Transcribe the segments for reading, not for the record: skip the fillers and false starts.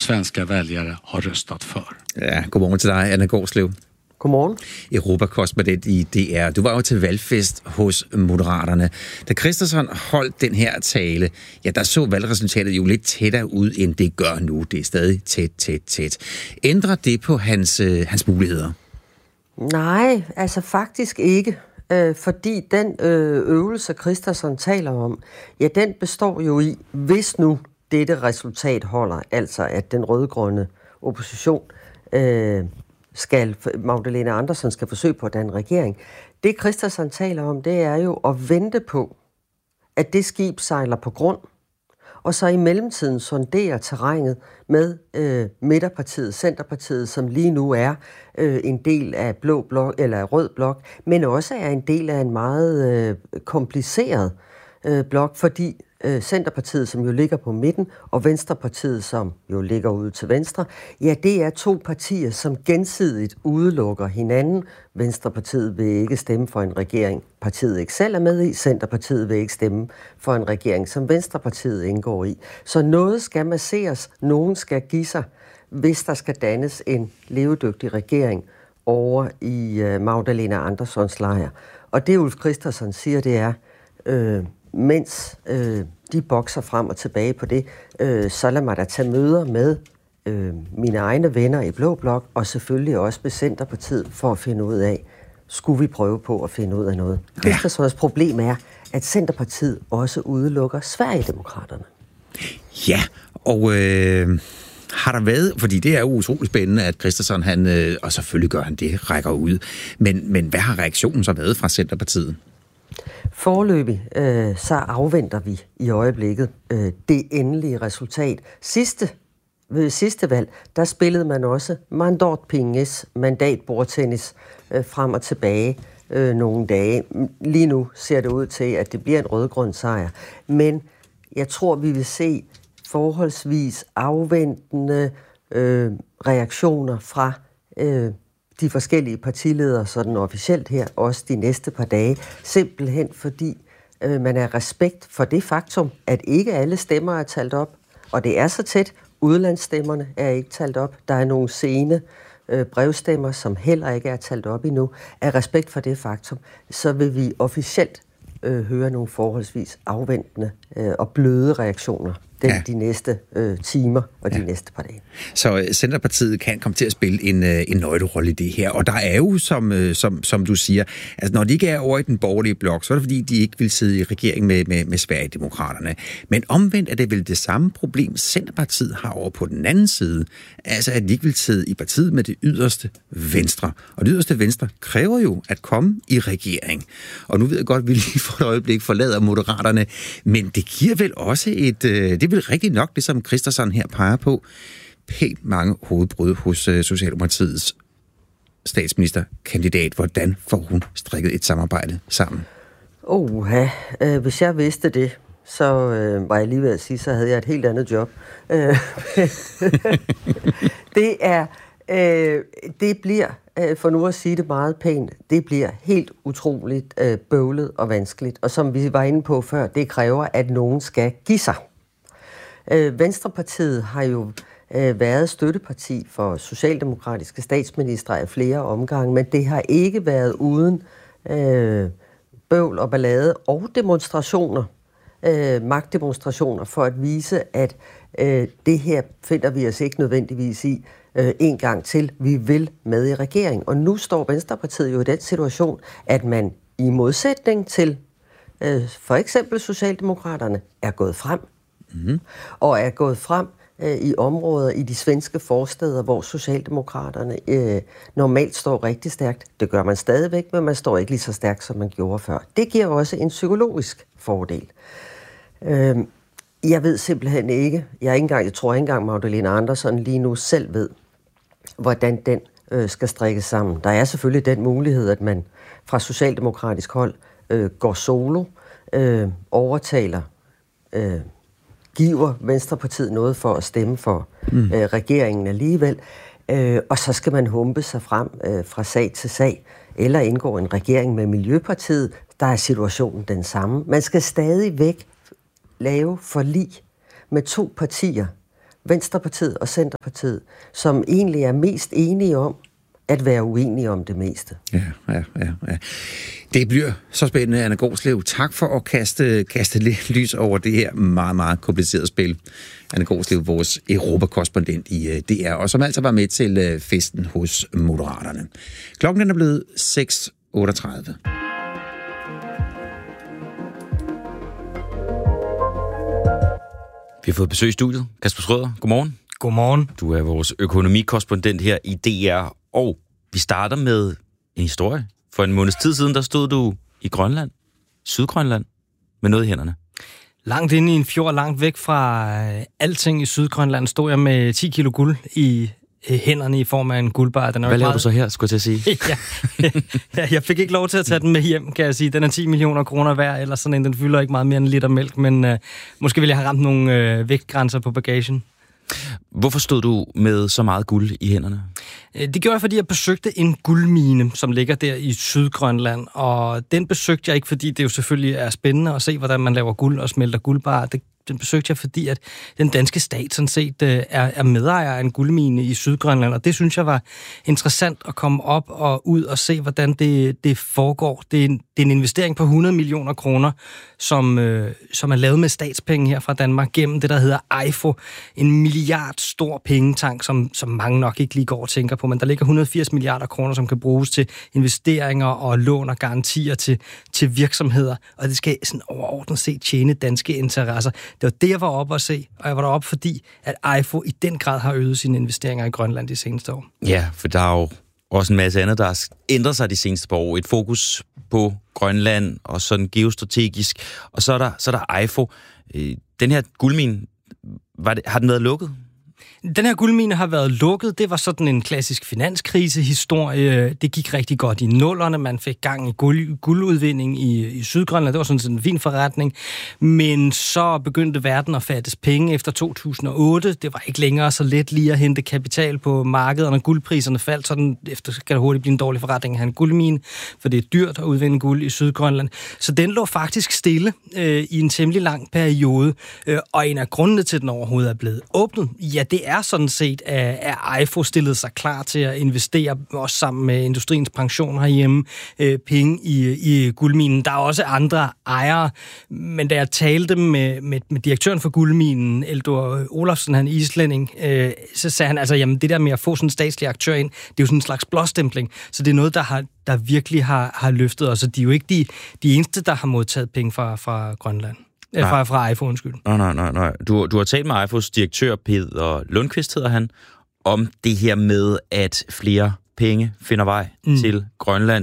svenska väljare har röstat för. Ja, godmorgen til dig, Anna Gårdslev. Godmorgen. Europakorrespondent i DR. Du var jo til valgfest hos Moderaterne. Da Kristersson holdt den her tale, ja, der så valgresultatet jo lidt tættere ud, end det gør nu. Det er stadig tæt. Ændrer det på hans muligheder? Nej, altså faktisk ikke. Fordi den øvelse, Kristersson taler om, ja, den består jo i, hvis nu dette resultat holder, altså at den rødgrønne opposition Magdalena Andersson skal forsøge på at danne regering. Det Kristersson taler om, det er jo at vente på, at det skib sejler på grund, og så i mellemtiden sondere terrænet med midterpartiet, Centerpartiet, som lige nu er en del af blå blok, eller rød blok, men også er en del af en meget kompliceret blok, fordi Centerpartiet, som jo ligger på midten, og Venstrepartiet, som jo ligger ude til venstre, ja, det er to partier, som gensidigt udelukker hinanden. Venstrepartiet vil ikke stemme for en regering, partiet ikke selv er med i. Centerpartiet vil ikke stemme for en regering, som Venstrepartiet indgår i. Så noget skal masseres, nogen skal give sig, hvis der skal dannes en levedygtig regering over i Magdalena Anderssons lejr. Og det Ulf Kristersson siger, det er, mens de bokser frem og tilbage på det, så lad mig da tage møder med mine egne venner i Blå Blok, og selvfølgelig også med Centerpartiet, for at finde ud af, skulle vi prøve på at finde ud af noget. Kristerssons problem er, at Centerpartiet også udelukker Sverigedemokraterne. Ja, og har der været, fordi det er jo utroligt spændende, at Kristersson, og selvfølgelig gør han det, rækker ud, men hvad har reaktionen så været fra Centerpartiet? Foreløbig så afventer vi i øjeblikket det endelige resultat. Ved sidste valg, der spillede man også mandatpinges, mandatbordtennis frem og tilbage nogle dage. Lige nu ser det ud til, at det bliver en rødgrøn sejr. Men jeg tror, vi vil se forholdsvis afventende reaktioner fra de forskellige partiledere, sådan officielt her, også de næste par dage, simpelthen fordi man er respekt for det faktum, at ikke alle stemmer er talt op, og det er så tæt, udlandsstemmerne er ikke talt op, der er nogle sene brevstemmer, som heller ikke er talt op endnu. Af respekt for det faktum, så vil vi officielt høre nogle forholdsvis afventende og bløde reaktioner de næste timer og de næste par dage. Så Centerpartiet kan komme til at spille en nøglerolle i det her. Og der er jo, som du siger, altså når de ikke er over i den borgerlige blok, så er det fordi, de ikke vil sidde i regering med Sverigedemokraterne. Men omvendt er det vel det samme problem, Centerpartiet har over på den anden side. Altså at de ikke vil sidde i partiet med det yderste venstre. Og det yderste venstre kræver jo at komme i regering. Og nu ved jeg godt, at vi lige for et øjeblik forlader Moderaterne, men det giver vel også det er vel rigtig nok, det som Kristersson her peger på, pænt mange hovedbrud hos Socialdemokratiets statsministerkandidat. Hvordan får hun strikket et samarbejde sammen? Hvis jeg vidste det, så var jeg lige ved at sige, så havde jeg et helt andet job. Det bliver, for nu at sige det meget pænt, det bliver helt utroligt bøvlet og vanskeligt. Og som vi var inde på før, det kræver, at nogen skal give sig. Venstrepartiet har jo været støtteparti for socialdemokratiske statsministre af flere omgange, men det har ikke været uden bøvl og ballade og demonstrationer, magtdemonstrationer, for at vise, at det her finder vi os ikke nødvendigvis i en gang til. Vi vil med i regering. Og nu står Venstrepartiet jo i den situation, at man i modsætning til for eksempel Socialdemokraterne er gået frem. Mm-hmm. Og er gået frem i områder i de svenske forstæder, hvor Socialdemokraterne normalt står rigtig stærkt. Det gør man stadigvæk, men man står ikke lige så stærkt, som man gjorde før. Det giver også en psykologisk fordel. Jeg ved simpelthen ikke, jeg tror ikke engang Magdalena Andersson lige nu selv ved, hvordan den skal strikkes sammen. Der er selvfølgelig den mulighed, at man fra socialdemokratisk hold går solo, overtaler, giver Venstrepartiet noget for at stemme for regeringen alligevel, og så skal man humpe sig frem fra sag til sag, eller indgå en regering med Miljøpartiet. Der er situationen den samme. Man skal stadigvæk lave forlig med to partier, Venstrepartiet og Centerpartiet, som egentlig er mest enige om at være uenige om det meste. Ja. Det bliver så spændende, Anna Gårdslev. Tak for at kaste lidt lys over det her meget, meget komplicerede spil. Anna Gårdslev, vores europakorrespondent i DR, og som altså var med til festen hos Moderaterne. Klokken er blevet 6:38. Vi har fået besøg i studiet. Kasper Schrøder, godmorgen. Godmorgen. Du er vores økonomikorrespondent her i DR, og vi starter med en historie. For en måneds tid siden, der stod du i Grønland, Sydgrønland, med noget i hænderne. Langt inde i en fjord, langt væk fra alting i Sydgrønland, stod jeg med 10 kilo guld i hænderne i form af en guldbar. Hvad laver du så her, skulle jeg til at sige? Jeg fik ikke lov til at tage den med hjem, kan jeg sige. Den er 10 millioner kroner værd, eller sådan en. Den fylder ikke meget mere end en liter mælk, men måske vil jeg have ramt nogle vægtgrænser på bagagen. Hvorfor stod du med så meget guld i hænderne? Det gjorde jeg, fordi jeg besøgte en guldmine, som ligger der i Sydgrønland. Og den besøgte jeg ikke, fordi det jo selvfølgelig er spændende at se, hvordan man laver guld og smelter guldbar. Den besøgte jeg, fordi at den danske stat sådan set er medejer af en guldmine i Sydgrønland, og det synes jeg var interessant at komme op og ud og se, hvordan det foregår. Det er en investering på 100 millioner kroner, som er lavet med statspenge her fra Danmark gennem det, der hedder EIFO. En milliardstor pengetank, som mange nok ikke lige går og tænker på, men der ligger 180 milliarder kroner, som kan bruges til investeringer og lån og garantier til virksomheder, og det skal sådan overordnet set tjene danske interesser. Det var det, jeg var oppe at se, og jeg var deroppe, fordi at EIFO i den grad har øget sine investeringer i Grønland de seneste år. Ja, for der er jo også en masse andet, der har ændret sig de seneste par år. Et fokus på Grønland og sådan geostrategisk, og så er der EIFO. Den her guldmine, har den været lukket? Den her guldmine har været lukket. Det var sådan en klassisk finanskrisehistorie. Det gik rigtig godt i nullerne. Man fik gang i guldudvinding i Sydgrønland. Det var sådan en fin forretning. Men så begyndte verden at fattes penge efter 2008. Det var ikke længere så let lige at hente kapital på markedet, og guldpriserne faldt, så efter skal det hurtigt blive en dårlig forretning at have en guldmine, for det er dyrt at udvinde guld i Sydgrønland. Så den lå faktisk stille i en temmelig lang periode. Og en af grundene til, at den overhovedet er blevet åbnet, ja, det er sådan set, at EIFO stillede sig klar til at investere, også sammen med industriens pension herhjemme, penge i guldminen. Der er også andre ejere, men da jeg talte med direktøren for guldminen, Eldur Olafsen, han islænding, så sagde han, altså, jamen det der med at få sådan en statslig aktør ind, det er jo sådan en slags blåstempling, så det er noget, der virkelig har løftet os, og de er jo ikke de eneste, der har modtaget penge fra Grønland. Fra EIFO, undskyld. Nej. Du har talt med EIFOs direktør, Peder Lundqvist hedder han, om det her med, at flere penge finder vej til Grønland.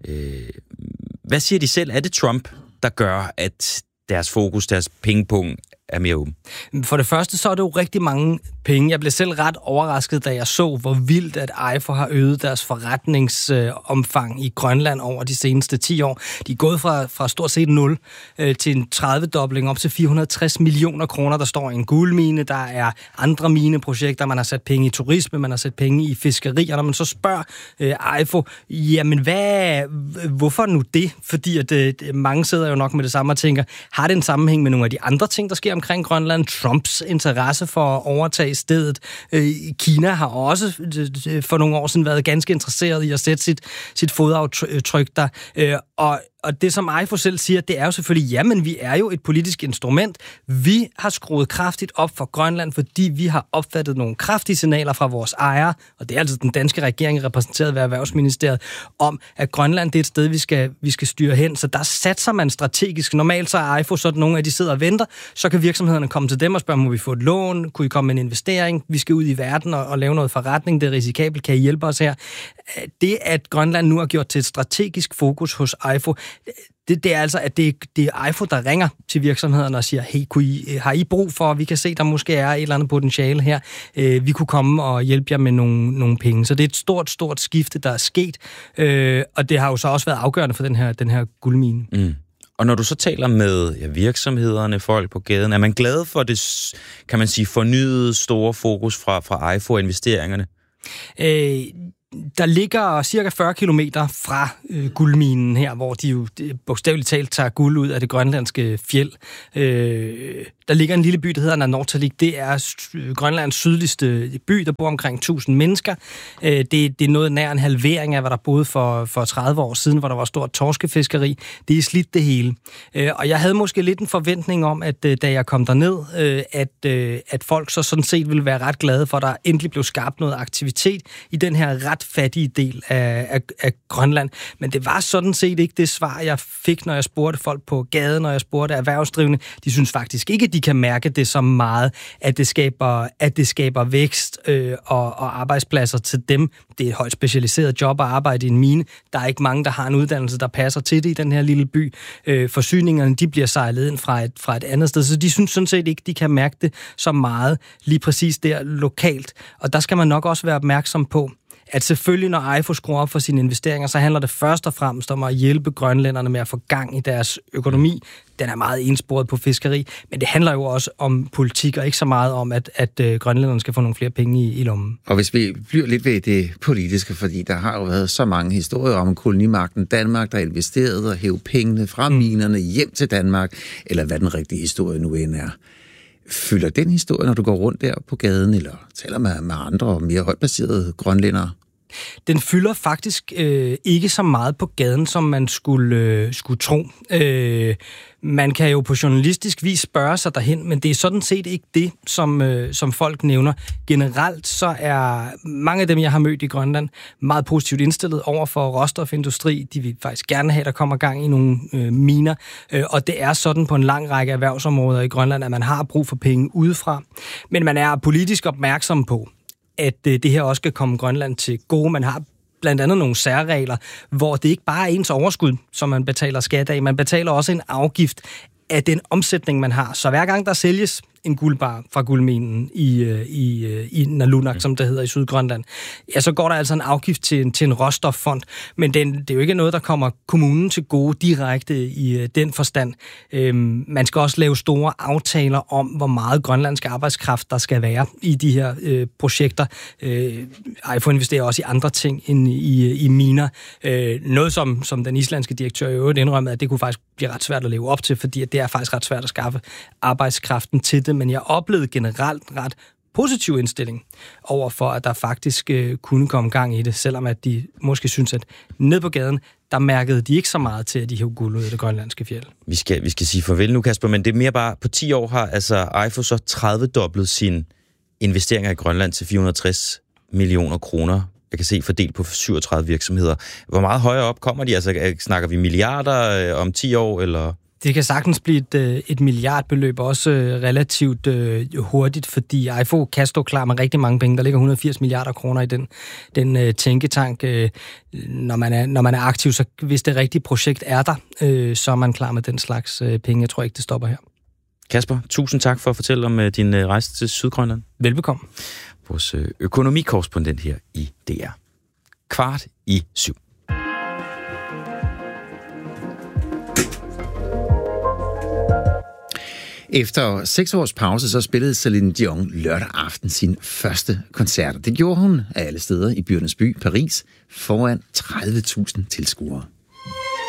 Hvad siger de selv? Er det Trump, der gør, at deres fokus, deres pengepunkt er mere åben? For det første, så er det jo rigtig mange penge. Jeg blev selv ret overrasket, da jeg så, hvor vildt, at EIFO har øget deres forretningsomfang i Grønland over de seneste 10 år. De er gået fra stort set 0 til en 30-dobling op til 460 millioner kroner. Der står en guldmine, der er andre mineprojekter, man har sat penge i turisme, man har sat penge i fiskeri, og når man så spørger EIFO, jamen hvorfor nu det? Fordi at mange sidder jo nok med det samme og tænker, har det en sammenhæng med nogle af de andre ting, der sker omkring Grønland? Trumps interesse for at overtage stedet. Kina har også for nogle år siden været ganske interesseret i at sætte sit fodaftryk der. Og det, som EIFO selv siger, det er jo selvfølgelig, jamen vi er jo et politisk instrument. Vi har skruet kraftigt op for Grønland, fordi vi har opfattet nogle kraftige signaler fra vores ejere, og det er altså den danske regering repræsenteret ved Erhvervsministeriet, om at Grønland det er et sted, vi skal styre hen. Så der satser man strategisk. Normalt så er EIFO sådan nogle af de sidder og venter, så kan virksomhederne komme til dem og spørge, må vi få et lån? Kunne I komme med en investering? Vi skal ud i verden og lave noget forretning. Det er risikabelt. Kan I hjælpe os her? Det, at Grønland nu har gjort til et strategisk fokus hos EIFO, det er altså, at det er EIFO, der ringer til virksomhederne og siger, hey, har I brug for, vi kan se, der måske er et eller andet potentiale her, vi kunne komme og hjælpe jer med nogle penge. Så det er et stort skifte, der er sket, og det har jo så også været afgørende for den her guldmine. Mm. Og når du så taler med virksomhederne, folk på gaden, er man glad for det, kan man sige, fornyede store fokus fra EIFO og investeringerne? Der ligger cirka 40 kilometer fra guldminen her, hvor de jo bogstaveligt talt tager guld ud af det grønlandske fjeld. Der ligger en lille by, der hedder Nanortalik. Det er Grønlands sydligste by. Der bor omkring 1000 mennesker. Det er noget nær en halvering af, hvad der boede for 30 år siden, hvor der var stort torskefiskeri. Det er slidt det hele. Og jeg havde måske lidt en forventning om, at da jeg kom derned, at folk så sådan set ville være ret glade for, at der endelig blev skabt noget aktivitet i den her ret fattige del af Grønland. Men det var sådan set ikke det svar, jeg fik, når jeg spurgte folk på gaden, når jeg spurgte erhvervsdrivende. De synes faktisk ikke, at de kan mærke det så meget, at det skaber vækst og arbejdspladser til dem. Det er et højt specialiseret job at arbejde i en mine. Der er ikke mange, der har en uddannelse, der passer til det i den her lille by. Forsyningerne, de bliver sejlet ind fra et andet sted, så de synes sådan set ikke, de kan mærke det så meget lige præcis der lokalt. Og der skal man nok også være opmærksom på, at selvfølgelig, når EIFO skruer op for sine investeringer, så handler det først og fremmest om at hjælpe grønlænderne med at få gang i deres økonomi. Den er meget ensporet på fiskeri, men det handler jo også om politik, og ikke så meget om, at grønlænderne skal få nogle flere penge i lommen. Og hvis vi bliver lidt ved det politiske, fordi der har jo været så mange historier om kolonimagten Danmark, der investerede og hævde pengene fra minerne hjem til Danmark, eller hvad den rigtige historie nu end er. Fylder den historie, når du går rundt der på gaden, eller taler med andre og mere højtplacerede grønlændere? Den fylder faktisk ikke så meget på gaden, som man skulle tro. Man kan jo på journalistisk vis spørge sig derhen, men det er sådan set ikke det, som folk nævner. Generelt så er mange af dem, jeg har mødt i Grønland, meget positivt indstillet over for råstofindustri. De vil faktisk gerne have, at der kommer gang i nogle miner. Og det er sådan på en lang række erhvervsområder i Grønland, at man har brug for penge udefra. Men man er politisk opmærksom på, at det her også skal komme Grønland til gode. Man har blandt andet nogle særregler, hvor det ikke bare er ens overskud, som man betaler skat af. Man betaler også en afgift af den omsætning, man har. Så hver gang der sælges en guldbar fra guldminen i Nalunak, som det hedder i Sydgrønland, ja, så går der altså en afgift til en råstoffond. Men det er jo ikke noget, der kommer kommunen til gode direkte i den forstand. Man skal også lave store aftaler om, hvor meget grønlandsk arbejdskraft der skal være i de her projekter. EIFO investerer også i andre ting end i miner. Noget, som den islandske direktør i øvrigt indrømmede, at det kunne faktisk blive ret svært at leve op til, fordi det er faktisk ret svært at skaffe arbejdskraften til det. Men jeg oplevede generelt ret positiv indstilling over for, at der faktisk kunne komme gang i det, selvom at de måske synes, at ned på gaden, der mærkede de ikke så meget til, at de hævde guld ud af det grønlandske fjeld. Vi skal sige farvel nu, Kasper, men det er mere bare, på 10 år har altså EIFO så 30-doblet sine investeringer i Grønland til 460 millioner kroner. Jeg kan se fordelt på 37 virksomheder. Hvor meget højere op kommer de? Altså, snakker vi milliarder om 10 år, eller? Det kan sagtens blive et milliardbeløb, også relativt hurtigt, fordi EIFO kan stå klar med rigtig mange penge. Der ligger 180 milliarder kroner i den tænketank. Når man er aktiv, så hvis det rigtige projekt er der, så er man klar med den slags penge. Jeg tror ikke, det stopper her. Kasper, tusind tak for at fortælle om din rejse til Sydgrønland. Velbekomme. Vores økonomikorrespondent her i DR. 6:15. Efter 6 års pause, så spillede Céline Dion lørdag aften sin første koncert. Det gjorde hun af alle steder i byernes by, Paris, foran 30.000 tilskuere.